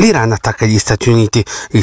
L'Iran attacca gli Stati Uniti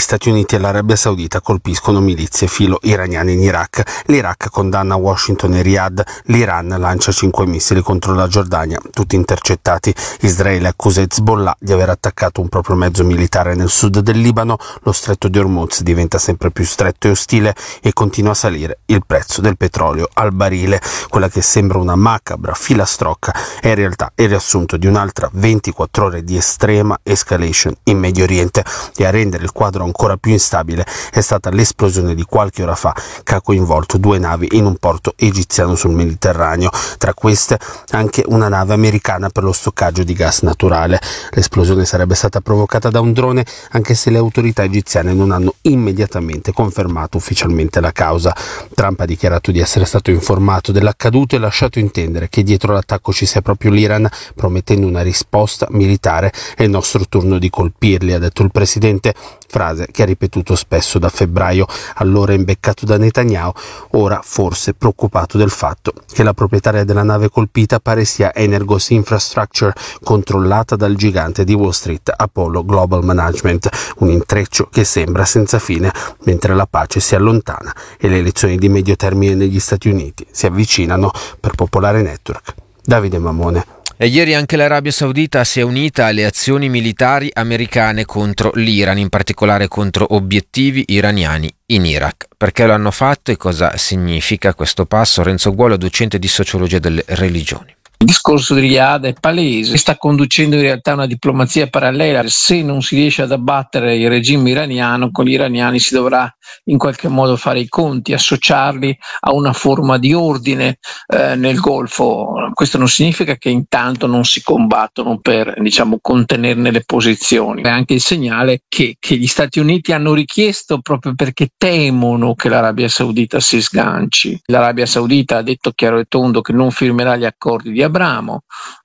e l'Arabia Saudita colpiscono milizie filo iraniane in Iraq. L'Iraq condanna Washington e Riyadh, l'Iran lancia 5 missili contro la Giordania, tutti intercettati. Israele accusa Hezbollah di aver attaccato un proprio mezzo militare nel sud del Libano. Lo stretto di Hormuz diventa sempre più stretto e ostile e continua a salire il prezzo del petrolio al barile. Quella che sembra una macabra filastrocca è in realtà il riassunto di un'altra 24 ore di estrema escalation in Medio Oriente, e a rendere il quadro ancora più instabile è stata l'esplosione di qualche ora fa che ha coinvolto 2 navi in un porto egiziano sul Mediterraneo, tra queste anche una nave americana per lo stoccaggio di gas naturale. L'esplosione sarebbe stata provocata da un drone, anche se le autorità egiziane non hanno immediatamente confermato ufficialmente la causa. Trump ha dichiarato di essere stato informato dell'accaduto e lasciato intendere che dietro l'attacco ci sia proprio l'Iran, promettendo una risposta militare. È il nostro turno di colpirli, ha detto il presidente, frase che ha ripetuto spesso da febbraio, allora imbeccato da Netanyahu, ora forse preoccupato del fatto che la proprietaria della nave colpita pare sia Energos Infrastructure, controllata dal gigante di Wall Street Apollo Global Management, un intreccio che sembra senza fine mentre la pace si allontana e le elezioni di medio termine negli Stati Uniti si avvicinano. Per Popolare Network, Davide Mamone. E ieri anche l'Arabia Saudita si è unita alle azioni militari americane contro l'Iran, in particolare contro obiettivi iraniani in Iraq. Perché lo hanno fatto e cosa significa questo passo? Renzo Guolo, docente di sociologia delle religioni. Il discorso di Riyadh è palese, sta conducendo in realtà una diplomazia parallela. Se non si riesce ad abbattere il regime iraniano, con gli iraniani si dovrà in qualche modo fare i conti, associarli a una forma di ordine nel Golfo. Questo non significa che intanto non si combattono per, contenerne le posizioni. È anche il segnale che gli Stati Uniti hanno richiesto proprio perché temono che l'Arabia Saudita si sganci. L'Arabia Saudita ha detto chiaro e tondo che non firmerà gli accordi di Abramo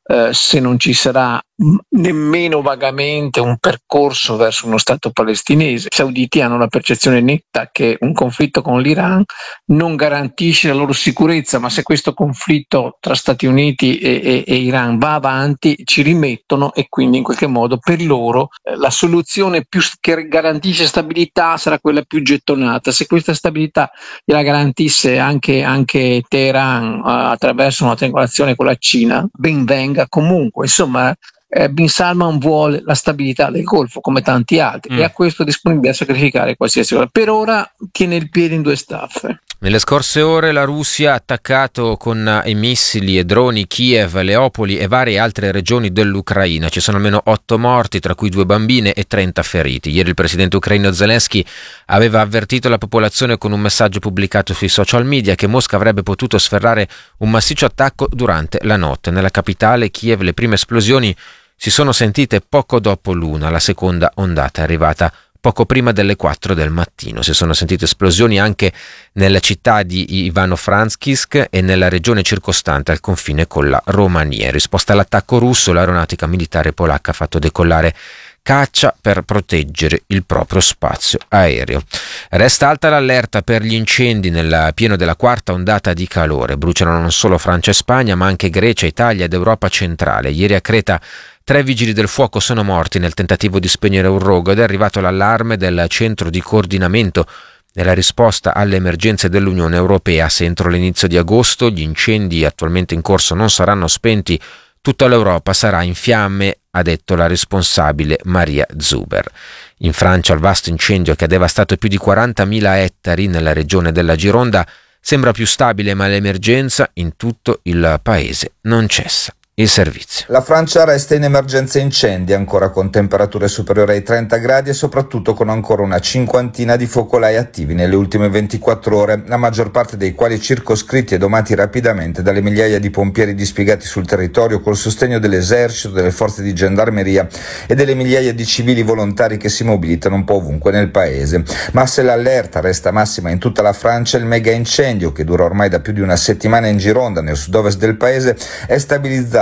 se non ci sarà nemmeno vagamente un percorso verso uno Stato palestinese. I sauditi hanno la percezione netta che un conflitto con l'Iran non garantisce la loro sicurezza, ma se questo conflitto tra Stati Uniti e Iran va avanti ci rimettono, e quindi in qualche modo per loro la soluzione più che garantisce stabilità sarà quella più gettonata. Se questa stabilità gliela garantisse anche Teheran attraverso una triangolazione con la Cina, ben venga. Comunque, insomma, Bin Salman vuole la stabilità del Golfo come tanti altri e a questo è disponibile a sacrificare qualsiasi cosa. Per ora tiene il piede in 2 staffe. Nelle scorse ore la Russia ha attaccato con i missili e droni Kiev, Leopoli e varie altre regioni dell'Ucraina. Ci sono almeno 8 morti, tra cui 2 bambine e 30 feriti. Ieri il presidente ucraino Zelensky aveva avvertito la popolazione con un messaggio pubblicato sui social media che Mosca avrebbe potuto sferrare un massiccio attacco durante la notte. Nella capitale Kiev le prime esplosioni si sono sentite poco dopo l'1, la seconda ondata è arrivata poco prima delle 4 del mattino. Si sono sentite esplosioni anche nella città di Ivano-Frankivsk e nella regione circostante al confine con la Romania. In risposta all'attacco russo, l'aeronautica militare polacca ha fatto decollare caccia per proteggere il proprio spazio aereo. Resta alta l'allerta per gli incendi nel pieno della 4ª ondata di calore. Bruciano non solo Francia e Spagna, ma anche Grecia, Italia ed Europa centrale. Ieri a Creta 3 vigili del fuoco sono morti nel tentativo di spegnere un rogo ed è arrivato l'allarme del centro di coordinamento della risposta alle emergenze dell'Unione Europea. Se entro l'inizio di agosto gli incendi attualmente in corso non saranno spenti, tutta l'Europa sarà in fiamme, ha detto la responsabile Maria Zuber. In Francia il vasto incendio che ha devastato più di 40.000 ettari nella regione della Gironda sembra più stabile, ma l'emergenza in tutto il paese non cessa. Il servizio. La Francia resta in emergenza incendi, ancora con temperature superiori ai 30 gradi e soprattutto con ancora una 50 di focolai attivi nelle ultime 24 ore, la maggior parte dei quali circoscritti e domati rapidamente dalle migliaia di pompieri dispiegati sul territorio col sostegno dell'esercito, delle forze di gendarmeria e delle migliaia di civili volontari che si mobilitano un po' ovunque nel paese. Ma se l'allerta resta massima in tutta la Francia, il mega incendio, che dura ormai da più di una settimana in Gironda, nel sud-ovest del paese, è stabilizzato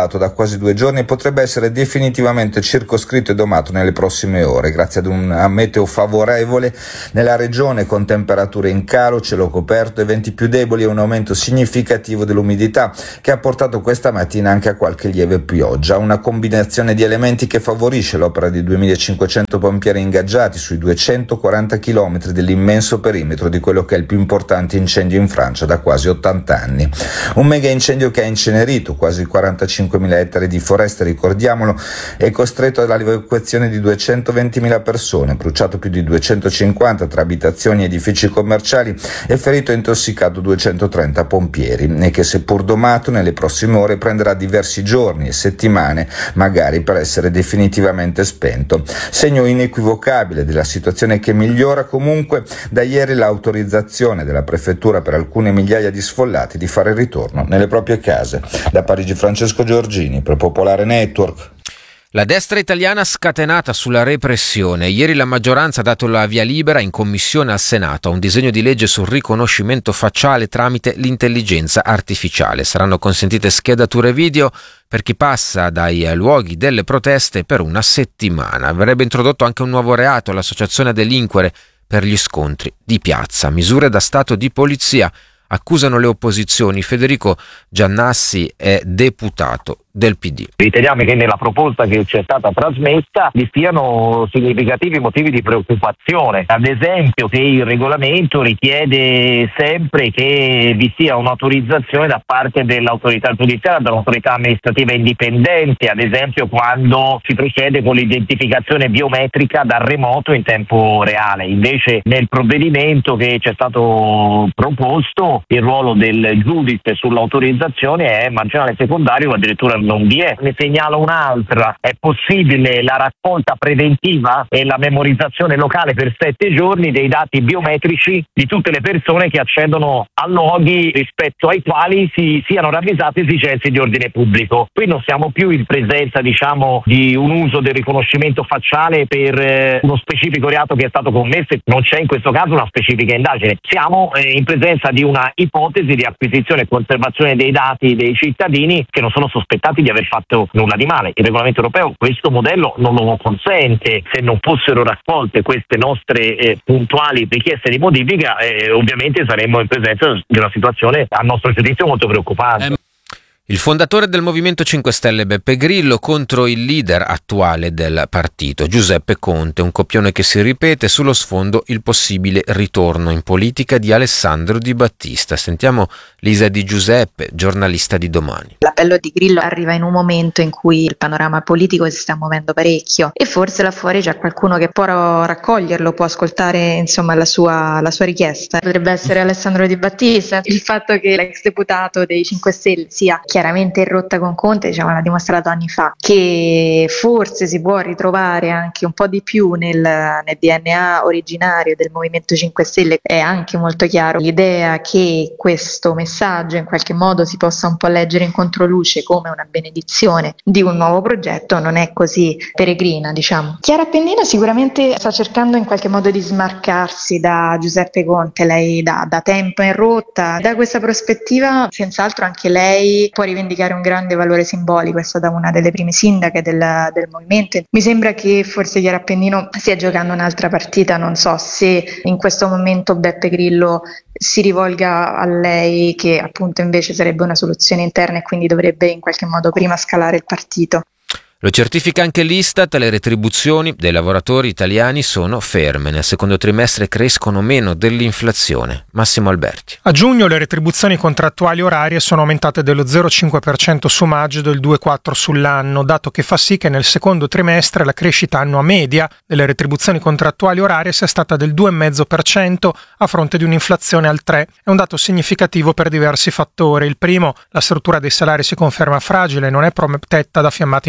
isolato da quasi 2 giorni potrebbe essere definitivamente circoscritto e domato nelle prossime ore, grazie ad un meteo favorevole nella regione, con temperature in calo, cielo coperto e venti più deboli e un aumento significativo dell'umidità che ha portato questa mattina anche a qualche lieve pioggia. Una combinazione di elementi che favorisce l'opera di 2500 pompieri ingaggiati sui 240 km dell'immenso perimetro di quello che è il più importante incendio in Francia da quasi 80 anni. Un mega incendio che ha incenerito quasi 45.000 ettari di foreste, ricordiamolo, e costretto all'evacuazione di 220.000 persone, bruciato più di 250 tra abitazioni e edifici commerciali e ferito e intossicato 230 pompieri, e che seppur domato nelle prossime ore prenderà diversi giorni e settimane magari per essere definitivamente spento. Segno inequivocabile della situazione che migliora comunque da ieri l'autorizzazione della prefettura per alcune migliaia di sfollati di fare ritorno nelle proprie case. Da Parigi Francesco Giorgini per Popolare Network. La destra italiana scatenata sulla repressione. Ieri la maggioranza ha dato la via libera in commissione al Senato a un disegno di legge sul riconoscimento facciale tramite l'intelligenza artificiale. Saranno consentite schedature video per chi passa dai luoghi delle proteste per una settimana. Verrebbe introdotto anche un nuovo reato, l'associazione a delinquere per gli scontri di piazza. Misure da stato di polizia accusano le opposizioni. Federico Giannassi è deputato del PD. Riteniamo che nella proposta che ci è stata trasmessa vi siano significativi motivi di preoccupazione, ad esempio che il regolamento richiede sempre che vi sia un'autorizzazione da parte dell'autorità giudiziaria, dall'autorità amministrativa indipendente, ad esempio quando si procede con l'identificazione biometrica da remoto in tempo reale. Invece nel provvedimento che ci è stato proposto il ruolo del giudice sull'autorizzazione è marginale secondario, addirittura non vi è. Ne segnalo un'altra: è possibile la raccolta preventiva e la memorizzazione locale per 7 giorni dei dati biometrici di tutte le persone che accedono a luoghi rispetto ai quali si siano ravvisate esigenze di ordine pubblico. Qui non siamo più in presenza, di un uso del riconoscimento facciale per uno specifico reato che è stato commesso, non c'è in questo caso una specifica indagine. Siamo in presenza di una ipotesi di acquisizione e conservazione dei dati dei cittadini che non sono sospettati di aver fatto nulla di male. Il regolamento europeo questo modello non lo consente. Se non fossero raccolte queste nostre puntuali richieste di modifica, ovviamente saremmo in presenza di una situazione a nostro giudizio molto preoccupante. Il fondatore del Movimento 5 Stelle Beppe Grillo contro il leader attuale del partito, Giuseppe Conte, un copione che si ripete, sullo sfondo il possibile ritorno in politica di Alessandro Di Battista. Sentiamo Lisa Di Giuseppe, giornalista di Domani. L'appello di Grillo arriva in un momento in cui il panorama politico si sta muovendo parecchio e forse là fuori c'è qualcuno che può raccoglierlo, può ascoltare la sua richiesta. Potrebbe essere Alessandro Di Battista. Il fatto che l'ex deputato dei 5 Stelle sia chiaramente in rotta con Conte, l'ha dimostrato anni fa, che forse si può ritrovare anche un po' di più nel DNA originario del Movimento 5 Stelle. È anche molto chiaro l'idea che questo messaggio in qualche modo si possa un po' leggere in controluce come una benedizione di un nuovo progetto non è così peregrina, Chiara Appendino sicuramente sta cercando in qualche modo di smarcarsi da Giuseppe Conte. Lei da tempo è in rotta. Da questa prospettiva senz'altro anche lei può rivendicare un grande valore simbolico. È stata una delle prime sindache del movimento. Mi sembra che forse Chiara Appendino stia giocando un'altra partita. Non so se in questo momento Beppe Grillo si rivolga a lei, che appunto invece sarebbe una soluzione interna e quindi dovrebbe in qualche modo prima scalare il partito. Lo certifica anche l'Istat, le retribuzioni dei lavoratori italiani sono ferme. Nel secondo trimestre crescono meno dell'inflazione. Massimo Alberti. A giugno le retribuzioni contrattuali orarie sono aumentate dello 0,5% su maggio e del 2,4% sull'anno, dato che fa sì che nel secondo trimestre la crescita annua media delle retribuzioni contrattuali orarie sia stata del 2,5% a fronte di un'inflazione al 3%. È un dato significativo per diversi fattori. Il primo, la struttura dei salari si conferma fragile e non è protetta da fiammate inflattive.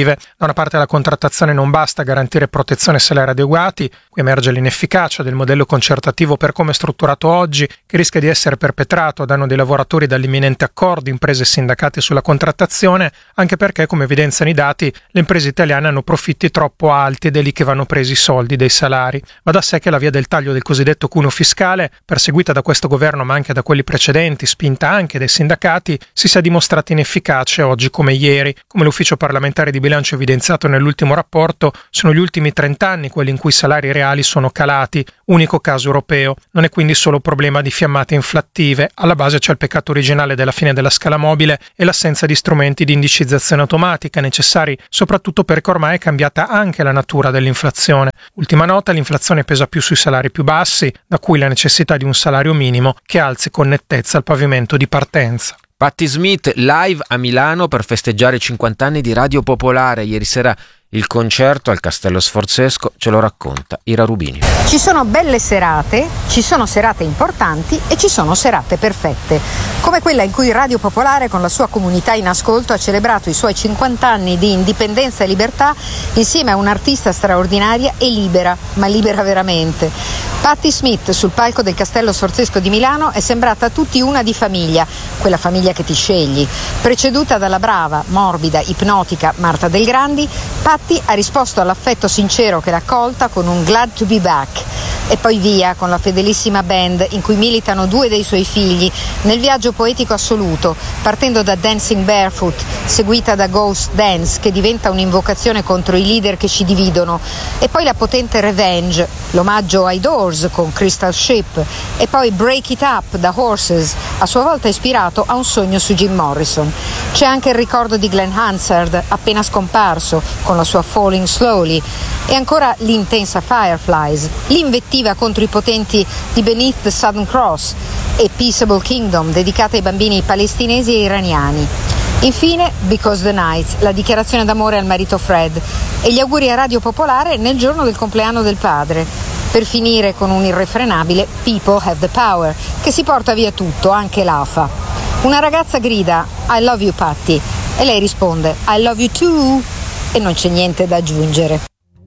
alternative. Da una parte la contrattazione non basta a garantire protezione e salari adeguati, qui emerge l'inefficacia del modello concertativo per come è strutturato oggi, che rischia di essere perpetrato a danno dei lavoratori dall'imminente accordo imprese e sindacati sulla contrattazione, anche perché, come evidenziano i dati, le imprese italiane hanno profitti troppo alti ed è lì che vanno presi i soldi dei salari. Va da sé che la via del taglio del cosiddetto cuneo fiscale, perseguita da questo governo ma anche da quelli precedenti, spinta anche dai sindacati, si sia dimostrata inefficace oggi come ieri. Come l'Ufficio parlamentare di bilancio evidenziato nell'ultimo rapporto, sono gli ultimi 30 anni quelli in cui i salari reali sono calati, unico caso europeo. Non è quindi solo problema di fiammate inflattive, alla base c'è il peccato originale della fine della scala mobile e l'assenza di strumenti di indicizzazione automatica necessari soprattutto perché ormai è cambiata anche la natura dell'inflazione. Ultima nota, l'inflazione pesa più sui salari più bassi, da cui la necessità di un salario minimo che alzi con nettezza il pavimento di partenza. Patti Smith live a Milano per festeggiare i 50 anni di Radio Popolare. Ieri sera il concerto al Castello Sforzesco, ce lo racconta Ira Rubini. Ci sono belle serate, ci sono serate importanti e ci sono serate perfette, come quella in cui Radio Popolare con la sua comunità in ascolto ha celebrato i suoi 50 anni di indipendenza e libertà insieme a un'artista straordinaria e libera, ma libera veramente. Patti Smith sul palco del Castello Sforzesco di Milano è sembrata a tutti una di famiglia, quella famiglia che ti scegli. Preceduta dalla brava, morbida, ipnotica Marta Del Grandi, Patti ha risposto all'affetto sincero che l'ha accolta con un glad to be back e poi via con la fedelissima band in cui militano due dei suoi figli nel viaggio poetico assoluto, partendo da Dancing Barefoot, seguita da Ghost Dance che diventa un'invocazione contro i leader che ci dividono, e poi la potente Revenge, l'omaggio ai Doors con Crystal Ship, e poi Break It Up da Horses, a sua volta ispirato a un sogno su Jim Morrison. C'è anche il ricordo di Glenn Hansard, appena scomparso, con la sua Falling Slowly, e ancora l'intensa Fireflies, l'invettiva contro i potenti di Beneath the Southern Cross e Peaceable Kingdom, dedicata ai bambini palestinesi e iraniani. Infine Because the Night, la dichiarazione d'amore al marito Fred e gli auguri a Radio Popolare nel giorno del compleanno del padre, per finire con un irrefrenabile People Have the Power che si porta via tutto, anche l'AFA. Una ragazza grida I love you Patti e lei risponde I love you too e non c'è niente da aggiungere.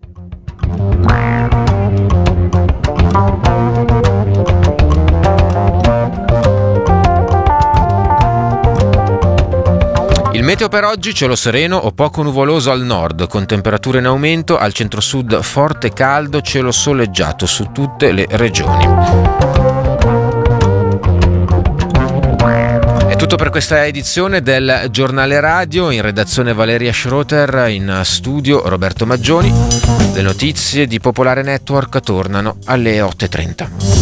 Il meteo per oggi: cielo sereno o poco nuvoloso al nord, con temperature in aumento, al centro-sud forte caldo, cielo soleggiato su tutte le regioni. È tutto per questa edizione del Giornale Radio. In redazione Valeria Schroeter, in studio Roberto Maggioni. Le notizie di Popolare Network tornano alle 8:30.